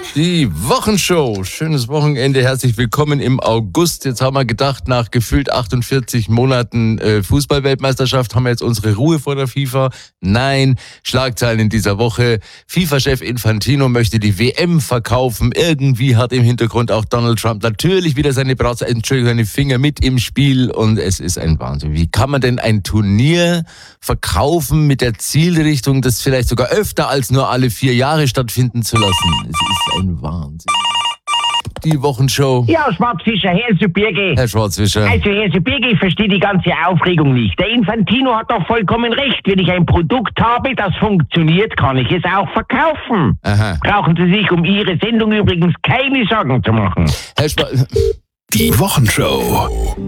Die Wochenshow. Schönes Wochenende. Herzlich willkommen im August. Jetzt haben wir gedacht, nach gefühlt 48 Monaten Fußball-Weltmeisterschaft haben wir jetzt unsere Ruhe vor der FIFA. Nein, Schlagzeilen in dieser Woche. FIFA-Chef Infantino möchte die WM verkaufen. Irgendwie hat im Hintergrund auch Donald Trump natürlich wieder seine Finger mit im Spiel. Und es ist ein Wahnsinn. Wie kann man denn ein Turnier verkaufen mit der Zielrichtung, das vielleicht sogar öfter als nur alle 4 Jahre stattfinden zu lassen? Es ist ein Wahnsinn. Die Wochenshow. Ja, Schwarzfischer, Herr Subirge. Herr Schwarzfischer. Also, Herr Subirge, ich verstehe die ganze Aufregung nicht. Der Infantino hat doch vollkommen recht. Wenn ich ein Produkt habe, das funktioniert, kann ich es auch verkaufen. Aha. Brauchen Sie sich um Ihre Sendung übrigens keine Sorgen zu machen. Herr Die Wochenshow.